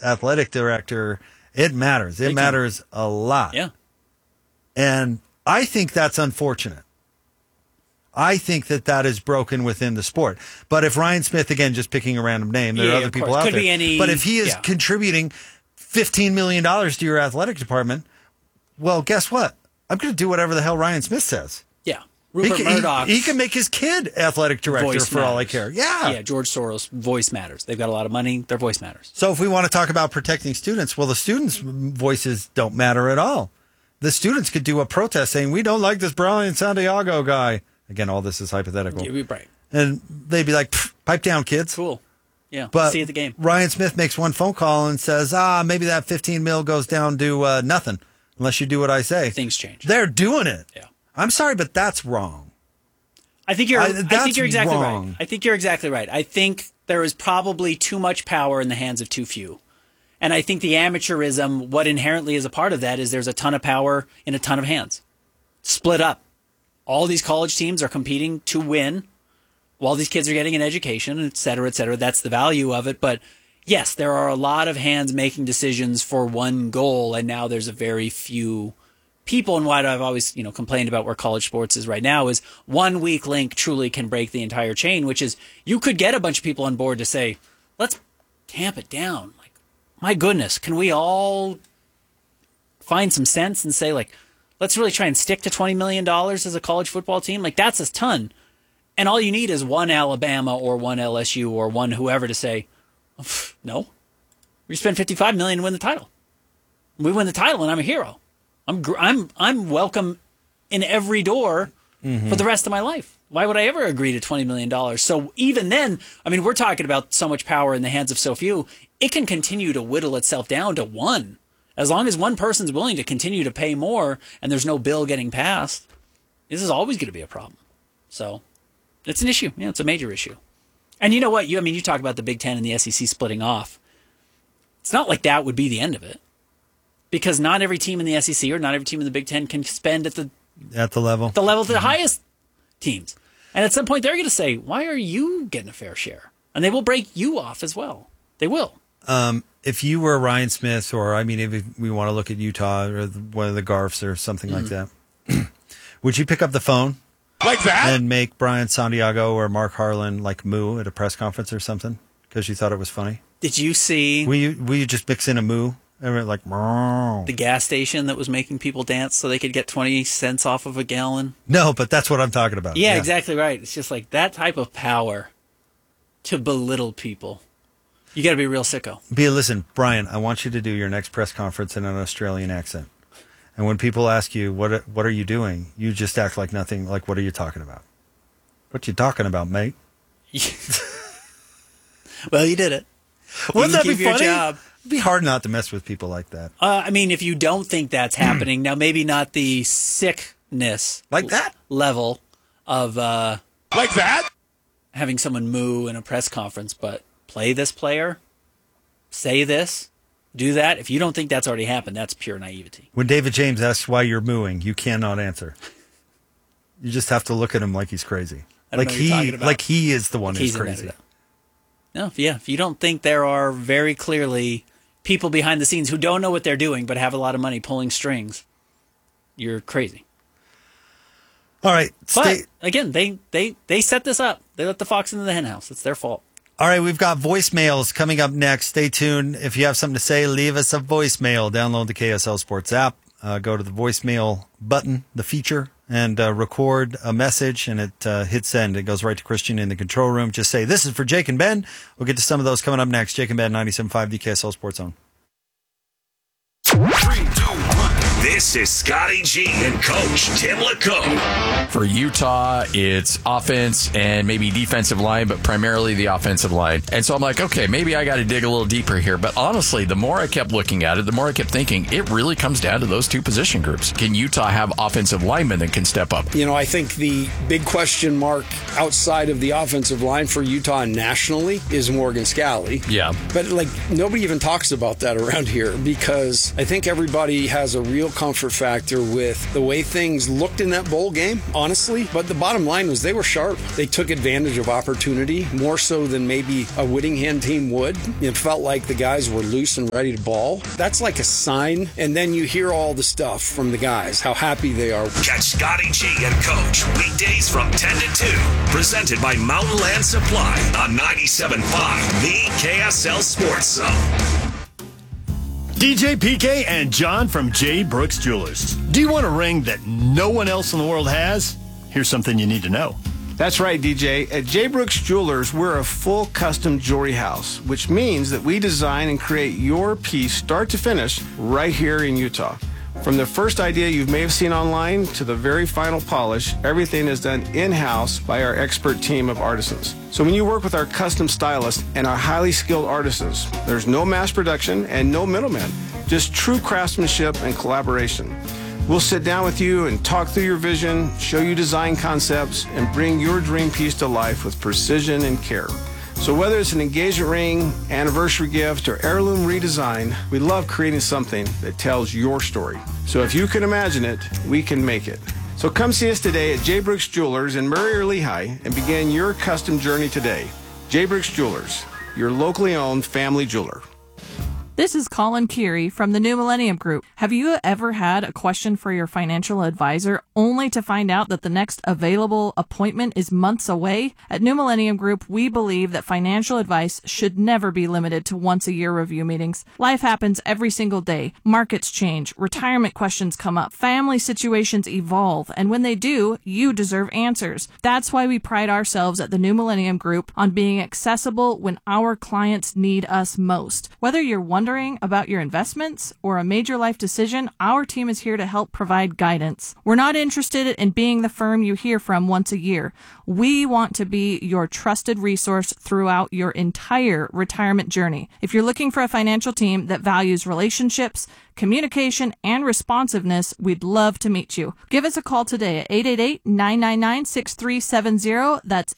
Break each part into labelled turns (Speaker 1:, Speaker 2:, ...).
Speaker 1: athletic director, it matters. It matters a lot.
Speaker 2: Yeah.
Speaker 1: And I think that's unfortunate. I think that is broken within the sport. But if Ryan Smith, again, just picking a random name, there are other people out there. But if he is contributing $15 million to your athletic department, well, guess what? I'm going to do whatever the hell Ryan Smith says.
Speaker 2: Yeah. Rupert Murdoch.
Speaker 1: He can make his kid athletic director for all I care. Yeah.
Speaker 2: Yeah, George Soros, voice matters. They've got a lot of money. Their voice matters.
Speaker 1: So if we want to talk about protecting students, well, the students' voices don't matter at all. The students could do a protest saying, we don't like this Brian Santiago guy. Again, all this is hypothetical.
Speaker 2: Right.
Speaker 1: And they'd be like, pipe down, kids.
Speaker 2: Cool. Yeah,
Speaker 1: but
Speaker 2: see you at the game.
Speaker 1: Ryan Smith makes one phone call and says, maybe that 15 mil goes down to nothing unless you do what I say.
Speaker 2: Things change.
Speaker 1: They're doing it.
Speaker 2: Yeah.
Speaker 1: I'm sorry, but that's wrong.
Speaker 2: I think you're exactly right. I think you're exactly right. I think there is probably too much power in the hands of too few. And I think the amateurism, what inherently is a part of that is there's a ton of power in a ton of hands. Split up. All these college teams are competing to win while these kids are getting an education, et cetera, et cetera. That's the value of it. But yes, there are a lot of hands making decisions for one goal, and now there's a very few people. And what I've always, complained about where college sports is right now is one weak link truly can break the entire chain, which is you could get a bunch of people on board to say, let's tamp it down. Like, my goodness, can we all find some sense and say, like, let's really try and stick to $20 million as a college football team? Like, that's a ton. And all you need is one Alabama or one LSU or one whoever to say, no, we spend $55 million to win the title. We win the title and I'm a hero. I'm welcome in every door for the rest of my life. Why would I ever agree to $20 million? So even then, I mean, we're talking about so much power in the hands of so few. It can continue to whittle itself down to one. As long as one person's willing to continue to pay more and there's no bill getting passed, this is always going to be a problem. So it's an issue. Yeah, it's a major issue. And you know what? You talk about the Big Ten and the SEC splitting off. It's not like that would be the end of it. Because not every team in the SEC or not every team in the Big Ten can spend at the level of the highest teams. And at some point they're going to say, why are you getting a fair share? And they will break you off as well. They will.
Speaker 1: If you were Ryan Smith, or if we want to look at Utah or one of the Garfs or something like that, would you pick up the phone
Speaker 3: like that
Speaker 1: and make Brian Santiago or Mark Harlan like moo at a press conference or something because you thought it was funny?
Speaker 2: Did you see?
Speaker 1: Will you just mix in a moo and like
Speaker 2: the gas station that was making people dance so they could get 20 cents off of a gallon?
Speaker 1: No, but that's what I'm talking about.
Speaker 2: Yeah, exactly right. It's just like that type of power to belittle people. You got to be a real sicko.
Speaker 1: Listen, Brian, I want you to do your next press conference in an Australian accent. And when people ask you, what are you doing? You just act like nothing. Like, what are you talking about? What you talking about, mate?
Speaker 2: Well, you did it.
Speaker 1: Wouldn't that be
Speaker 2: your
Speaker 1: funny?
Speaker 2: job.
Speaker 1: It'd be hard not to mess with people like that.
Speaker 2: If you don't think that's happening, now maybe not the sickness
Speaker 1: like that
Speaker 2: level of
Speaker 3: like that
Speaker 2: having someone moo in a press conference, but play this player, say this, do that. If you don't think that's already happened, that's pure naivety.
Speaker 1: When David James asks why you're mooing, you cannot answer. You just have to look at him like he's crazy. Like he is the one who's crazy.
Speaker 2: No, if you don't think there are very clearly people behind the scenes who don't know what they're doing but have a lot of money pulling strings, you're crazy.
Speaker 1: All right.
Speaker 2: But again, they set this up. They let the fox into the hen house. It's their fault.
Speaker 1: All right, we've got voicemails coming up next. Stay tuned. If you have something to say, leave us a voicemail. Download the KSL Sports app. Go to the voicemail button, the feature, and record a message, and it hits send. It goes right to Christian in the control room. Just say, this is for Jake and Ben. We'll get to some of those coming up next. Jake and Ben, 97.5, the KSL Sports Zone.
Speaker 4: 3, 2, 1. This is Scotty G and Coach Tim LeComb.
Speaker 5: For Utah, it's offense and maybe defensive line, but primarily the offensive line. And so I'm like, okay, maybe I got to dig a little deeper here. But honestly, the more I kept looking at it, the more I kept thinking, it really comes down to those two position groups. Can Utah have offensive linemen that can step up?
Speaker 6: I think the big question mark outside of the offensive line for Utah nationally is Morgan Scalley.
Speaker 5: Yeah.
Speaker 6: But nobody even talks about that around here because I think everybody has a real comfort factor with the way things looked in that bowl game, honestly. But the bottom line was they were sharp. They took advantage of opportunity more so than maybe a Whittingham team would. It felt like the guys were loose and ready to ball. That's like a sign. And then you hear all the stuff from the guys, how happy they are.
Speaker 4: Catch Scotty G and Coach weekdays from 10 to 2. Presented by Mountain Land Supply on 97.5, the KSL Sports Zone.
Speaker 7: DJ PK and John from J. Brooks Jewelers. Do you want a ring that no one else in the world has? Here's something you need to know.
Speaker 8: That's right, DJ. At J. Brooks Jewelers, we're a full custom jewelry house, which means that we design and create your piece start to finish right here in Utah. From the first idea you may have seen online to the very final polish, everything is done in-house by our expert team of artisans. So when you work with our custom stylists and our highly skilled artisans, there's no mass production and no middlemen, just true craftsmanship and collaboration. We'll sit down with you and talk through your vision, show you design concepts, and bring your dream piece to life with precision and care. So whether it's an engagement ring, anniversary gift, or heirloom redesign, we love creating something that tells your story. So if you can imagine it, we can make it. So come see us today at J. Brooks Jewelers in Murray or Lehigh and begin your custom journey today. J. Brooks Jewelers, your locally owned family jeweler.
Speaker 9: This is Colin Keary from the New Millennium Group. Have you ever had a question for your financial advisor only to find out that the next available appointment is months away? At New Millennium Group, we believe that financial advice should never be limited to once-a-year review meetings. Life happens every single day. Markets change, retirement questions come up, family situations evolve, and when they do, you deserve answers. That's why we pride ourselves at the New Millennium Group on being accessible when our clients need us most. Whether you're wondering about your investments or a major life decision, our team is here to help provide guidance. We're not interested in being the firm you hear from once a year. We want to be your trusted resource throughout your entire retirement journey. If you're looking for a financial team that values relationships, communication, and responsiveness, we'd love to meet you. Give us a call today at 888-999-6370. That's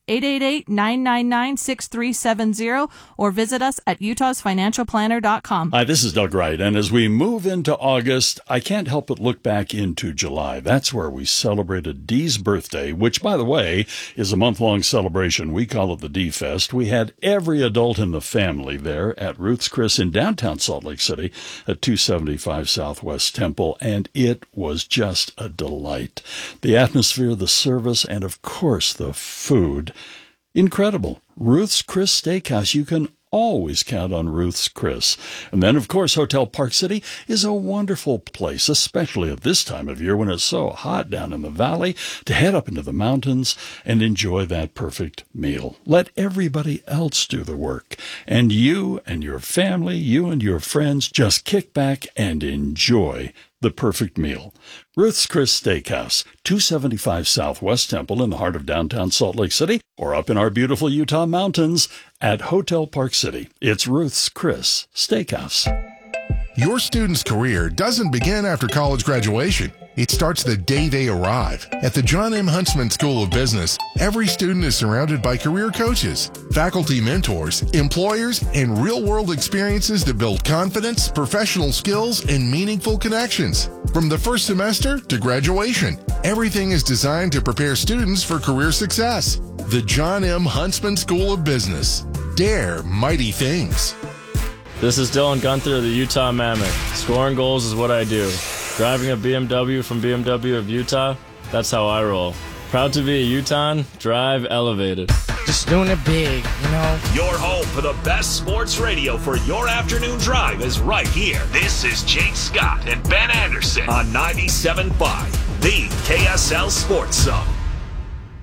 Speaker 9: 888-999-6370, or visit us at utahsfinancialplanner.com.
Speaker 10: Hi, this is Doug Wright, and as we move into August, I can't help but look back into July. That's where we celebrated Dee's birthday, which, by the way, is a month-long celebration. We call it the Dee Fest. We had every adult in the family there at Ruth's Chris in downtown Salt Lake City at 275 Southwest Temple, and it was just a delight. The atmosphere, the service, and of course the food. Incredible. Ruth's Chris Steakhouse. You can always count on Ruth's Chris. And then, of course, Hotel Park City is a wonderful place, especially at this time of year when it's so hot down in the valley, to head up into the mountains and enjoy that perfect meal. Let everybody else do the work. And you and your family, you and your friends, just kick back and enjoy the perfect meal. Ruth's Chris Steakhouse, 275 Southwest Temple in the heart of downtown Salt Lake City, or up in our beautiful Utah mountains at Hotel Park City. It's Ruth's Chris Steakhouse.
Speaker 3: Your student's career doesn't begin after college graduation. It starts the day they arrive. At the John M. Huntsman School of Business, every student is surrounded by career coaches, faculty mentors, employers, and real-world experiences that build confidence, professional skills, and meaningful connections. From the first semester to graduation, everything is designed to prepare students for career success. The John M. Huntsman School of Business. Dare mighty things.
Speaker 11: This is Dylan Gunther of the Utah Mammoth. Scoring goals is what I do. Driving a BMW from BMW of Utah, that's how I roll. Proud to be a Utahn, drive elevated.
Speaker 12: Just doing it big, you know.
Speaker 4: Your home for the best sports radio for your afternoon drive is right here. This is Jake Scott and Ben Anderson on 97.5, the KSL Sports Zone.